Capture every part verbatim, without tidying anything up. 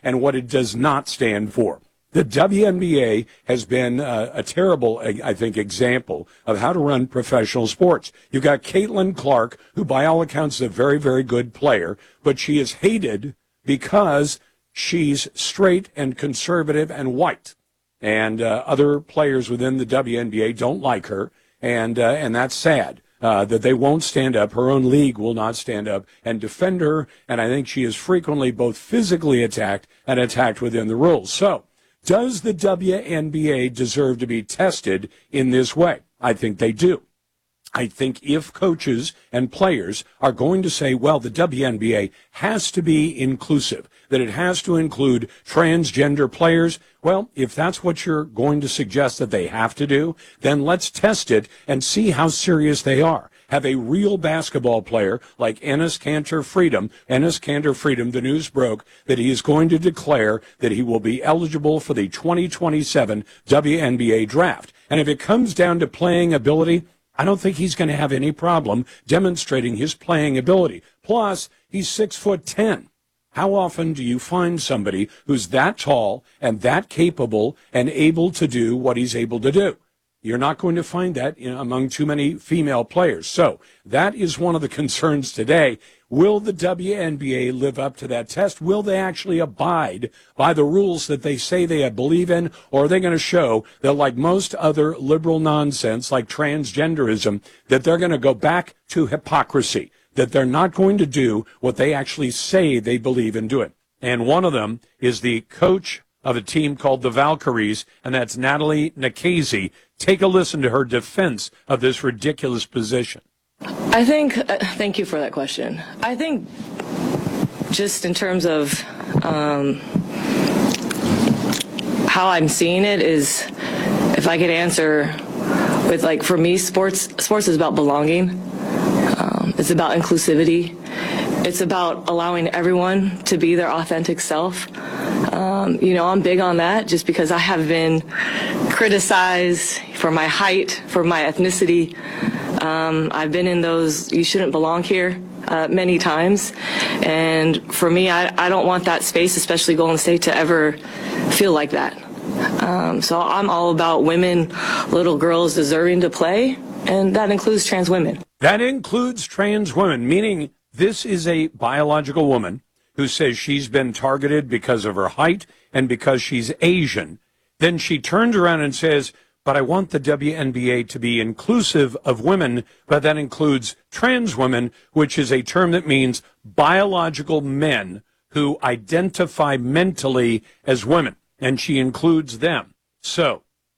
and what it does not stand for. The W N B A has been uh, a terrible, I think, example of how to run professional sports. You've got Caitlin Clark, who by all accounts is a very, very good player, but she is hated because she's straight and conservative and white. And uh, other players within the W N B A don't like her, and uh, and that's sad. Uh, that they won't stand up. Her own league will not stand up and defend her, and I think she is frequently both physically attacked and attacked within the rules. So, does the W N B A deserve to be tested in this way? I think they do. I think if coaches and players are going to say, well, the W N B A has to be inclusive, that it has to include transgender players, well, if that's what you're going to suggest that they have to do, then let's test it and see how serious they are. Have a real basketball player like Enes Kanter Freedom. Enes Kanter Freedom, the news broke that he is going to declare that he will be eligible for the twenty twenty-seven W N B A draft. And if it comes down to playing ability, I don't think he's going to have any problem demonstrating his playing ability. Plus, he's six foot ten. How often do you find somebody who's that tall and that capable and able to do what he's able to do? You're not going to find that in, among too many female players. So that is one of the concerns today. Will the W N B A live up to that test? Will they actually abide by the rules that they say they believe in? Or are they going to show that, like most other liberal nonsense, like transgenderism, that they're going to go back to hypocrisy, that they're not going to do what they actually say they believe in doing? And one of them is the coach of a team called the Valkyries, and that's Natalie Nikhazy. Take a listen to her defense of this ridiculous position. I think, uh, thank you for that question. I think just in terms of um, how I'm seeing it is, if I could answer with, like, for me, sports, sports is about belonging. Um, it's about inclusivity. It's about allowing everyone to be their authentic self. Um, you know, I'm big on that just because I have been criticized for my height, for my ethnicity. Um, I've been in those "you shouldn't belong here" uh, many times. And for me, I, I don't want that space, especially Golden State, to ever feel like that. Um, so I'm all about women, little girls deserving to play, and that includes trans women. That includes trans women, meaning this is a biological woman who says she's been targeted because of her height and because she's Asian. Then she turns around and says, but I want the W N B A to be inclusive of women, but that includes trans women, which is a term that means biological men who identify mentally as women, and she includes them. So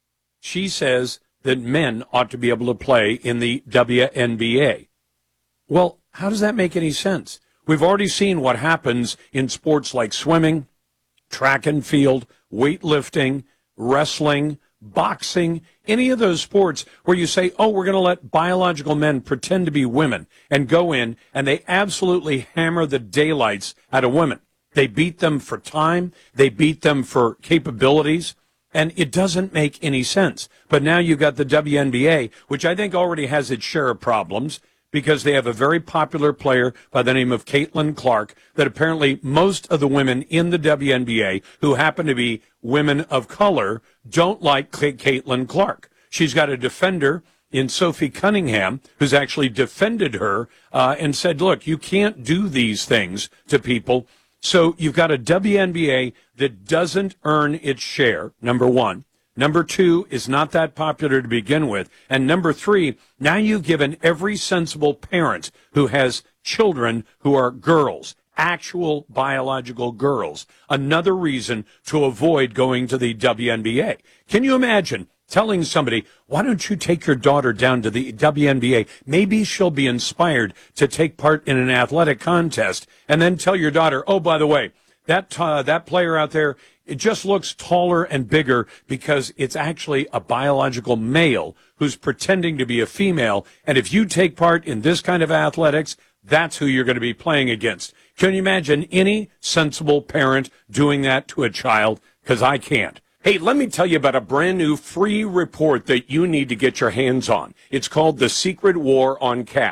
she says that men ought to be able to play in the W N B A. Well, how does that make any sense? We've already seen what happens in sports like swimming, track and field, weightlifting, wrestling, boxing, any of those sports where you say, oh, we're going to let biological men pretend to be women and go in, and they absolutely hammer the daylights out of women. They beat them for time. They beat them for capabilities. And it doesn't make any sense. But now you've got the W N B A, which I think already has its share of problems, because they have a very popular player by the name of Caitlin Clark that apparently most of the women in the W N B A who happen to be women of color don't like Caitlin Clark. She's got a defender in Sophie Cunningham who's actually defended her uh, and said, look, you can't do these things to people. So you've got a W N B A that doesn't earn its share, number one. Number two, is not that popular to begin with. And number three, now you've given every sensible parent who has children who are girls, actual biological girls, another reason to avoid going to the W N B A. Can you imagine telling somebody, why don't you take your daughter down to the W N B A? Maybe she'll be inspired to take part in an athletic contest, and then tell your daughter, oh, by the way, that uh, that player out there, it just looks taller and bigger because it's actually a biological male who's pretending to be a female. And if you take part in this kind of athletics, that's who you're going to be playing against. Can you imagine any sensible parent doing that to a child? Because I can't. Hey, let me tell you about a brand new free report that you need to get your hands on. It's called The Secret War on Cash.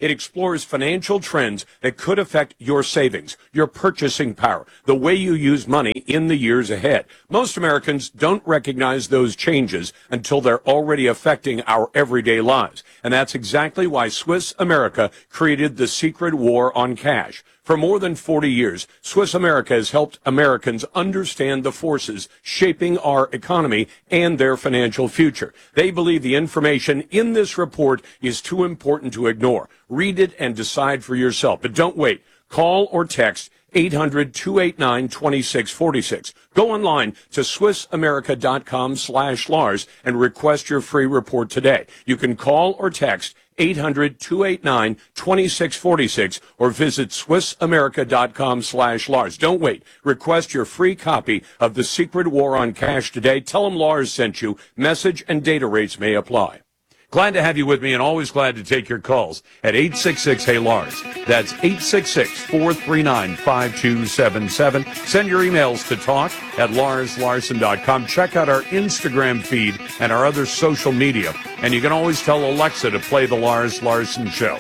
It explores financial trends that could affect your savings, your purchasing power, the way you use money in the years ahead. Most Americans don't recognize those changes until they're already affecting our everyday lives. And that's exactly why Swiss America created the Secret War on Cash. For more than forty years, Swiss America has helped Americans understand the forces shaping our economy and their financial future. They believe the information in this report is too important to ignore. Read it and decide for yourself. But don't wait. Call or text eight hundred, two eight nine, two six four six. Go online to swissamerica.com slash Lars and request your free report today. You can call or text eight hundred, two eight nine, two six four six or visit swissamerica.com slash Lars. Don't wait. Request your free copy of The Secret War on Cash today. Tell them Lars sent you. Message and data rates may apply. Glad to have you with me and always glad to take your calls at eight six six, hey Lars. That's eight six six, four three nine, five two seven seven. Send your emails to talk at lars larson dot com. Check out our Instagram feed and our other social media. And you can always tell Alexa to play the Lars Larson Show.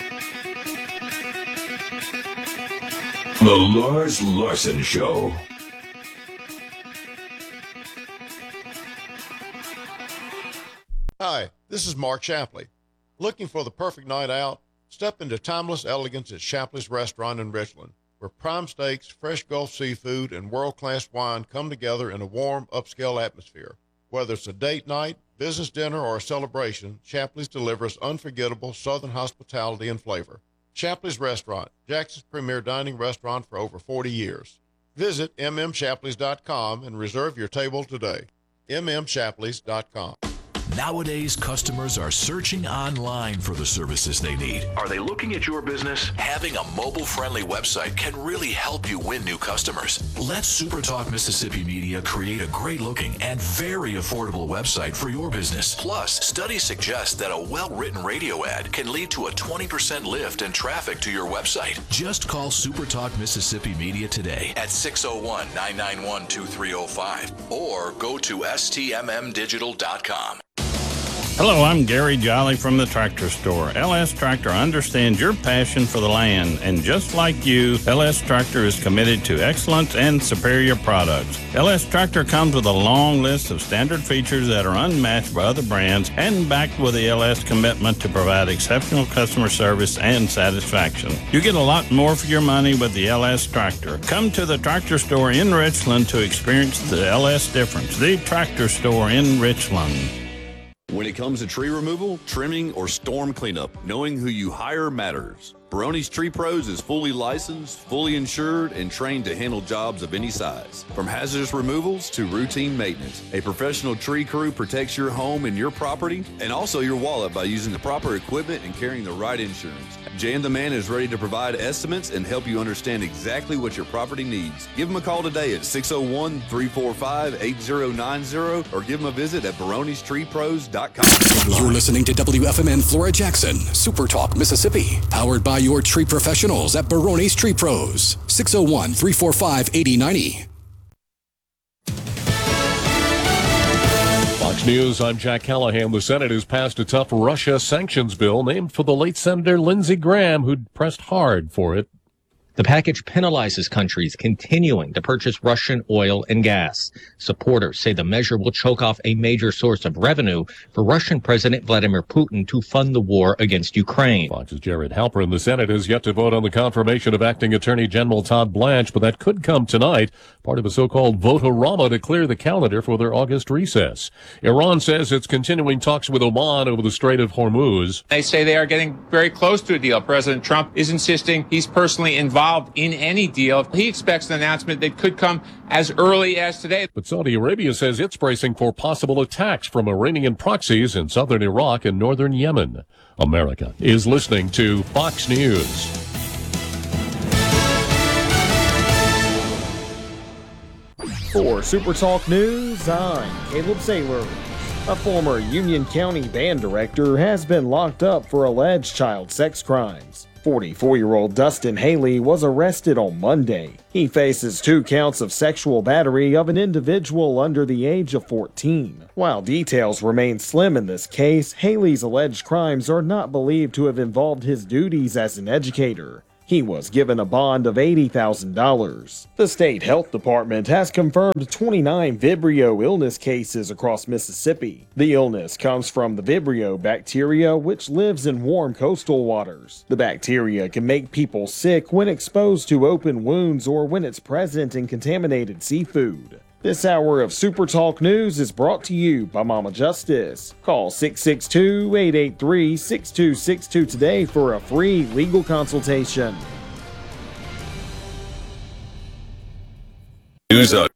The Lars Larson Show. Hi, this is Mark Shapley. Looking for the perfect night out? Step into timeless elegance at Shapley's Restaurant in Richland, where prime steaks, fresh Gulf seafood, and world-class wine come together in a warm, upscale atmosphere. Whether it's a date night, business dinner, or a celebration, Shapley's delivers unforgettable Southern hospitality and flavor. Shapley's Restaurant, Jackson's premier dining restaurant for over forty years. Visit m m shapleys dot com and reserve your table today. m m shapleys dot com. Nowadays, customers are searching online for the services they need. Are they looking at your business? Having a mobile-friendly website can really help you win new customers. Let SuperTalk Mississippi Media create a great-looking and very affordable website for your business. Plus, studies suggest that a well-written radio ad can lead to a twenty percent lift in traffic to your website. Just call SuperTalk Mississippi Media today at six oh one, nine nine one, two three oh five or go to s t m m digital dot com. Hello, I'm Gary Jolly from the Tractor Store. L S Tractor understands your passion for the land, and just like you, L S Tractor is committed to excellence and superior products. L S Tractor comes with a long list of standard features that are unmatched by other brands and backed with the L S commitment to provide exceptional customer service and satisfaction. You get a lot more for your money with the L S Tractor. Come to the Tractor Store in Richland to experience the L S difference. The Tractor Store in Richland. When it comes to tree removal, trimming, or storm cleanup, knowing who you hire matters. Barone's Tree Pros is fully licensed, fully insured, and trained to handle jobs of any size. From hazardous removals to routine maintenance, a professional tree crew protects your home and your property, and also your wallet by using the proper equipment and carrying the right insurance. Jan the Man is ready to provide estimates and help you understand exactly what your property needs. Give him a call today at six oh one, three four five, eight oh nine oh or give him a visit at barones tree pros dot com. You're listening to W F M N Flora Jackson, Super Talk Mississippi, powered by your tree professionals at Barone's Tree Pros. six oh one, three four five, eight oh nine oh. Fox News, I'm Jack Callahan. The Senate has passed a tough Russia sanctions bill named for the late Senator Lindsey Graham, who'd pressed hard for it. The package penalizes countries continuing to purchase Russian oil and gas. Supporters say the measure will choke off a major source of revenue for Russian President Vladimir Putin to fund the war against Ukraine. Fox's Jared Halpern. The Senate has yet to vote on the confirmation of Acting Attorney General Todd Blanche, but that could come tonight, part of a so-called vote-a-rama to clear the calendar for their August recess. Iran says it's continuing talks with Oman over the Strait of Hormuz. They say they are getting very close to a deal. President Trump is insisting he's personally involved in any deal. He expects an announcement that could come as early as today. But Saudi Arabia says it's bracing for possible attacks from Iranian proxies in southern Iraq and northern Yemen. America is listening to Fox News. For Super Talk News, I'm Caleb Saylor. A former Union County band director has been locked up for alleged child sex crimes. forty-four-year-old Dustin Haley was arrested on Monday. He faces two counts of sexual battery of an individual under the age of fourteen. While details remain slim in this case, Haley's alleged crimes are not believed to have involved his duties as an educator. He was given a bond of eighty thousand dollars. The state health department has confirmed twenty-nine Vibrio illness cases across Mississippi. The illness comes from the Vibrio bacteria, which lives in warm coastal waters. The bacteria can make people sick when exposed to open wounds or when it's present in contaminated seafood. This hour of Super Talk News is brought to you by Mama Justice. Call six six two, eight eight three, six two six two today for a free legal consultation. News up.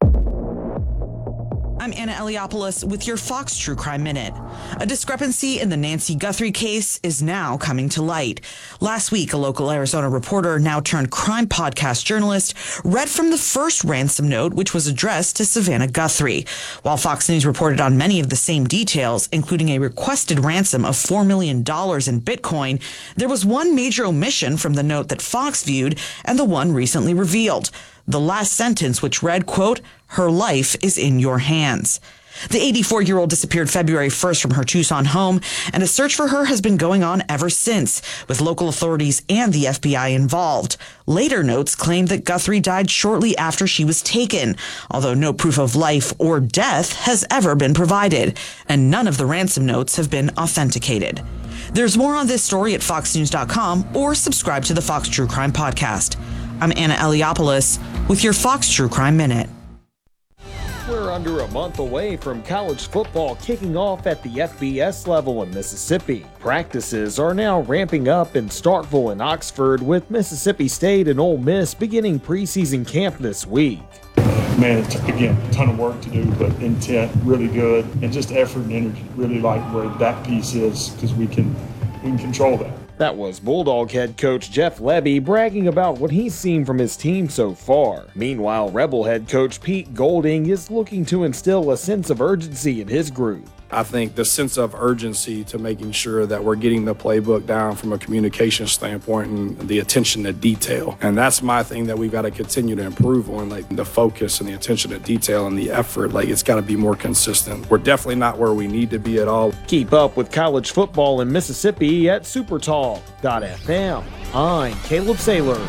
I'm Anna Eliopoulos with your Fox True Crime Minute. A discrepancy in the Nancy Guthrie case is now coming to light. Last week, a local Arizona reporter, now turned crime podcast journalist, read from the first ransom note, which was addressed to Savannah Guthrie. While Fox News reported on many of the same details, including a requested ransom of four million dollars in Bitcoin, there was one major omission from the note that Fox viewed and the one recently revealed. The last sentence, which read, quote, "Her life is in your hands." The eighty-four-year-old disappeared February first from her Tucson home, and a search for her has been going on ever since, with local authorities and the F B I involved. Later notes claimed that Guthrie died shortly after she was taken, although no proof of life or death has ever been provided, and none of the ransom notes have been authenticated. There's more on this story at fox news dot com or subscribe to the Fox True Crime Podcast. I'm Anna Eliopoulos with your Fox True Crime Minute. We're under a month away from college football kicking off at the F B S level in Mississippi. Practices are now ramping up in Starkville and Oxford, with Mississippi State and Ole Miss beginning preseason camp this week. Man, it's, again, a ton of work to do, but intent really good, and just effort and energy. Really like where that piece is, because we can we can control that. That was Bulldog head coach Jeff Lebby bragging about what he's seen from his team so far. Meanwhile, Rebel head coach Pete Golding is looking to instill a sense of urgency in his group. I think the sense of urgency to making sure that we're getting the playbook down from a communication standpoint and the attention to detail. And that's my thing that we've got to continue to improve on, like the focus and the attention to detail and the effort. Like, it's got to be more consistent. We're definitely not where we need to be at all. Keep up with college football in Mississippi at supertalk dot f m. I'm Caleb Sailors.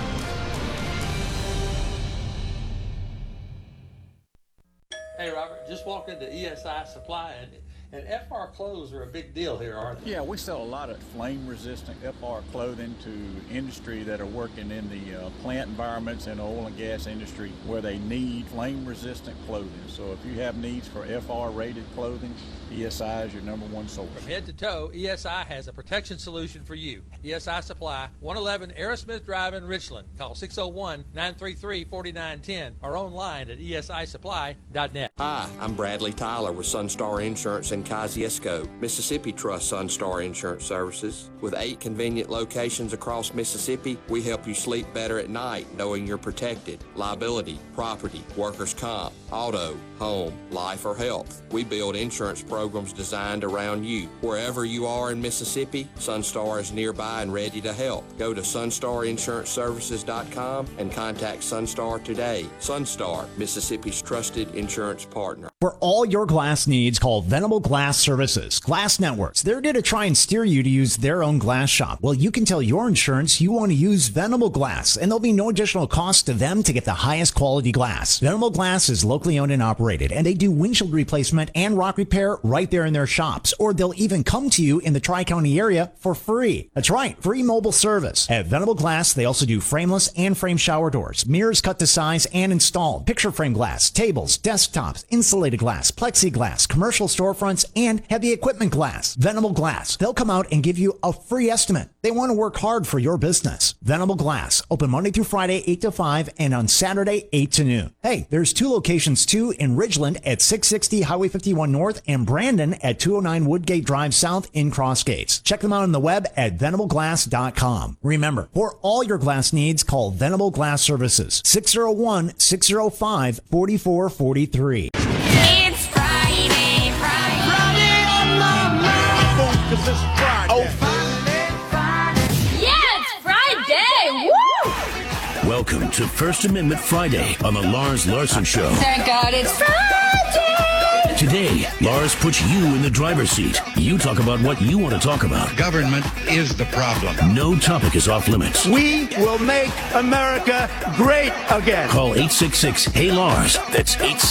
Hey, Robert, just walked into E S I Supply, and, and F R clothes are a big deal here, aren't they? Yeah, we sell a lot of flame-resistant F R clothing to industry that are working in the uh, plant environments and oil and gas industry where they need flame-resistant clothing. So if you have needs for F R-rated clothing, E S I is your number one source. From head to toe, E S I has a protection solution for you. E S I Supply, one eleven Aerosmith Drive in Richland. Call six oh one, nine three three, four nine one oh or online at E S I supply dot net. Hi, I'm Bradley Tyler with Sunstar Insurance in Kosciuszko. Mississippi trusts Sunstar Insurance Services. With eight convenient locations across Mississippi, we help you sleep better at night knowing you're protected. Liability, property, workers' comp, auto, home, life, or health. We build insurance programs designed around you. Wherever you are in Mississippi, Sunstar is nearby and ready to help. Go to sunstar insurance services dot com and contact Sunstar today. Sunstar, Mississippi's trusted insurance partner. For all your glass needs, call Venable Glass Services. Glass Networks. They're going to try and steer you to use their own glass shop. Well, you can tell your insurance you want to use Venable Glass, and there'll be no additional cost to them to get the highest quality glass. Venable Glass is locally owned and operated, and they do windshield replacement and rock repair right there in their shops, or they'll even come to you in the Tri-County area for free. That's right, free mobile service. At Venable Glass, they also do frameless and frame shower doors, mirrors cut to size and installed, picture frame glass, tables, desktops, insulated glass, plexiglass, commercial storefronts, and heavy equipment glass. Venable Glass. They'll come out and give you a free estimate. They want to work hard for your business. Venable Glass. Open Monday through Friday, eight to five, and on Saturday, eight to noon. Hey, there's two locations too, in Ridgeland at six sixty Highway fifty-one North and Brandon at two oh nine Woodgate Drive South in Cross Gates. Check them out on the web at venable glass dot com. Remember, for all your glass needs, call Venable Glass Services, six oh one, six oh five, four four four three. It's Friday, Friday, Friday on my mind. Cause it's Friday. Oh, Friday, Friday. Yeah, it's Friday. Welcome to First Amendment Friday on the Lars Larson Show. Thank God it's Friday! Today, Lars puts you in the driver's seat. You talk about what you want to talk about. Government is the problem. No topic is off limits. We will make America great again. Call eight six six, Hey Lars. That's eight